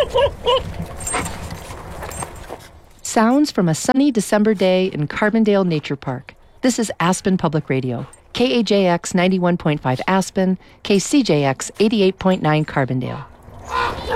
Sounds from a sunny December day in Carbondale Nature Park. This is Aspen Public Radio, KAJX 91.5 Aspen, KCJX 88.9 Carbondale.